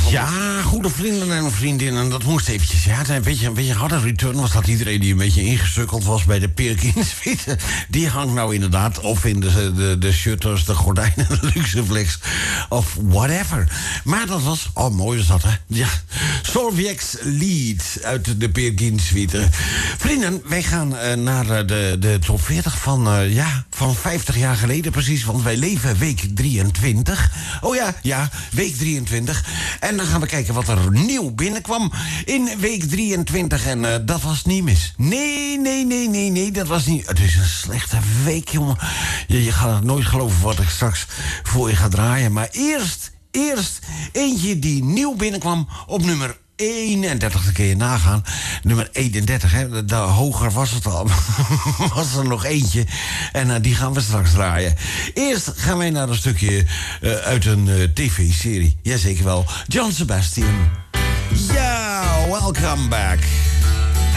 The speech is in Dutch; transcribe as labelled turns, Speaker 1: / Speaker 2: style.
Speaker 1: Ja, goede vrienden en vriendinnen, dat moest eventjes. Ja, een beetje harde return was dat iedereen die een beetje ingesukkeld was bij de Perkins. Die hangt nou inderdaad of in de shutters, de gordijnen, de luxeflex of whatever. Maar dat was, mooi was dat, hè? Ja, Solveig's Lied uit de Perkins suite. Vrienden, wij gaan naar de top 40 van 50 jaar geleden precies, want wij leven week 23. Oh ja, week 23. En dan gaan we kijken wat er nieuw binnenkwam in week 23. En dat was niet mis. Nee, dat was niet. Het is een slechte week, jongen. Je gaat het nooit geloven wat ik straks voor je ga draaien. Maar eerst eentje die nieuw binnenkwam op nummer 31, dan kun je nagaan. Nummer 31, hè. Hoger was het al. Was er nog eentje. En die gaan we straks draaien. Eerst gaan wij naar een stukje uit een tv-serie. Jazeker wel. John Sebastian. Ja, welcome back.